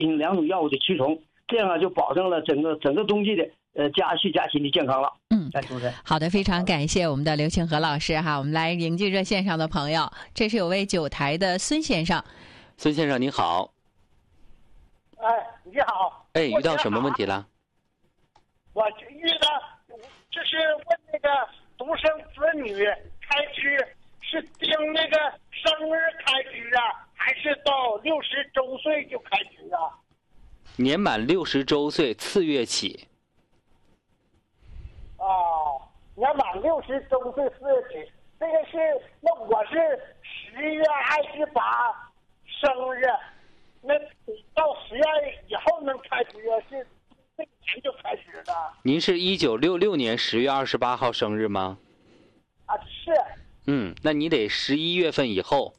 两种药物的驱虫，这样就保证了整个冬季的家禽的健康了。主持人， 好的，非常感谢我们的刘庆和老师哈。我们来迎接热线上的朋友，这是有位9台的孙先生。 孙先生您好。 哎，你好。 哎，遇到什么问题了？ 我遇到就是问那个独生子女开支是定那个生日开支啊，还是到60周岁就开支啊？ 年满60周岁次月起。 哦，年满60周岁次月起，这个是那我是10月28生日，那到10月以后能开支啊？是这个年就开始了。 您是1966年10月28号生日吗？ 啊，是。 那你得11月份以后。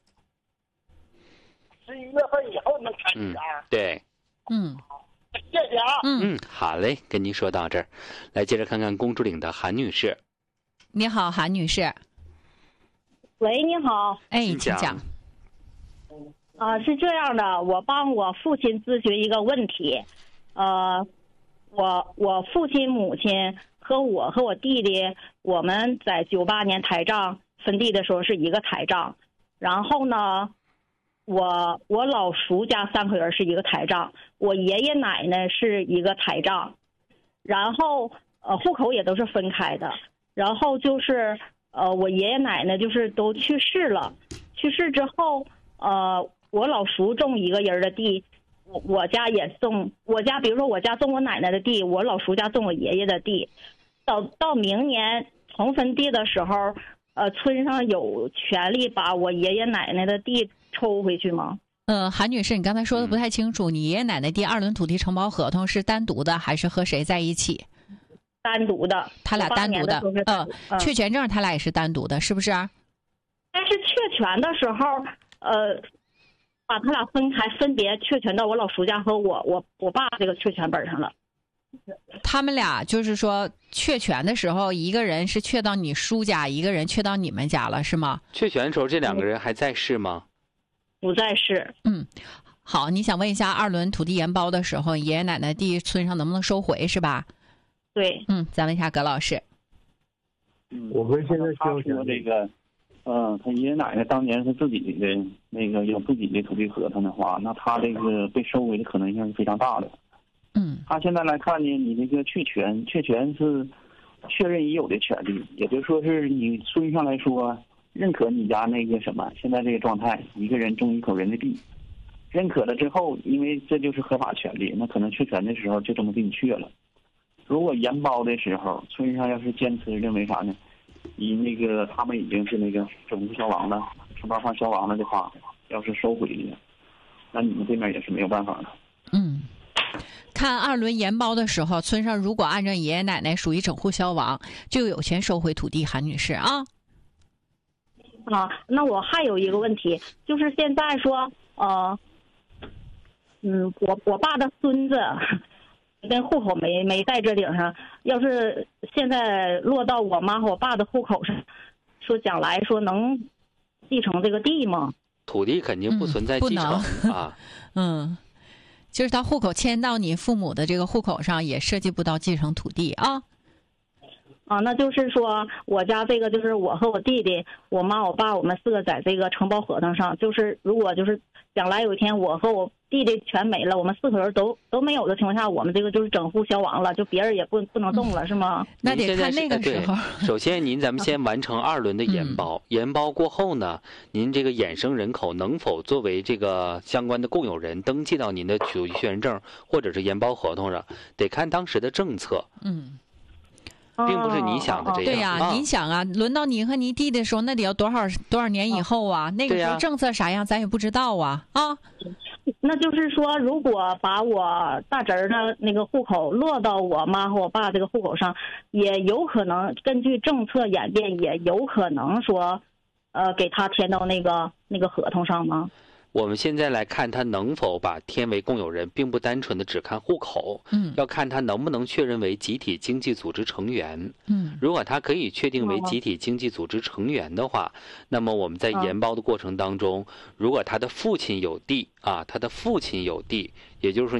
11月份以后能开始啊？ 对。 谢谢啊。 好嘞，跟您说到这儿，来接着看看公主岭的韩女士。 你好，韩女士。 喂，你好。 哎，请讲。 是这样的，我帮我父亲咨询一个问题。我父亲、母亲和我弟弟，我们在98年台账分地的时候是一个台账，然后呢，我老叔家3口人是一个台账，我爷爷奶奶是一个台账，然后户口也都是分开的，然后就是我爷爷奶奶就是都去世了，去世之后我老叔种一个人的地，我家也种，比如说我家种我奶奶的地，我老叔家种我爷爷的地，到明年重分地的时候，村上有权利把我爷爷奶奶的地抽回去吗？ 韩女士，你刚才说的不太清楚，你爷爷奶奶地2轮土地承包合同是单独的还是和谁在一起？ 单独的， 他俩单独的。确权证他俩也是单独的，是不是？ 但是确权的时候，把他俩分开，分别确权到我老叔家和我爸这个确权本上了。 他们俩就是说确权的时候，一个人是确到你叔家，一个人确到你们家了，是吗？ 确权的时候，这2个人还在世吗？ 不在世。 好，你想问一下2轮土地研包的时候，爷爷奶奶地村上能不能收回，是吧？ 对。 咱问一下葛老师。 我们现在他说这个。他爷爷奶奶当年是自己的那个有自己的土地合同的话，那他这个被收回的可能性是非常大的。他现在来看呢，你这个确权是确认已有的权利，也就是说是你孙上来说认可你家那个什么现在这个状态，一个人种1口人的地，认可了之后，因为这就是合法权利，那可能确权的时候就这么给你确了。如果研包的时候，村上要是坚持认为啥呢？以那个他们已经是那个整户消亡了，承包方消亡了的话，要是收回的，那你们这边也是没有办法的。 看2轮研包的时候，村上如果按照爷爷奶奶属于整户消亡，就有权收回土地。韩女士啊。 那我还有一个问题，就是现在说我爸的孙子跟户口没在这顶上，要是现在落到我妈和我爸的户口上，说将来说能继承这个地吗？ 土地肯定不存在继承啊。 就是他户口迁到你父母的这个户口上，也涉及不到继承土地啊。 那就是说我家这个就是我和我弟弟、我妈、我爸，我们4个在这个承包合同上，就是如果就是将来有一天我和我弟弟全没了，我们4口人都没有的情况下，我们这个就是整户消亡了，就别人也不能动了，是吗？ 那得看那个时候。 首先咱们先完成2轮的研包，研包过后呢，您这个衍生人口能否作为这个相关的共有人登记到您的土地确认证或者是研包合同上，得看当时的政策。并不是你想的这样。 对呀，您想啊，轮到你和你弟的时候，那得要多少年以后啊？那个时候政策啥样，咱也不知道啊。 那就是说，如果把我大侄儿的那个户口落到我妈和我爸这个户口上，也有可能根据政策演变，也有可能说，给他填到那个合同上吗？ 我们现在来看他能否把填为共有人，并不单纯的只看户口，要看他能不能确认为集体经济组织成员。如果他可以确定为集体经济组织成员的话，那么我们在研包的过程当中，如果他的父亲有地啊，他的父亲有地，也就是说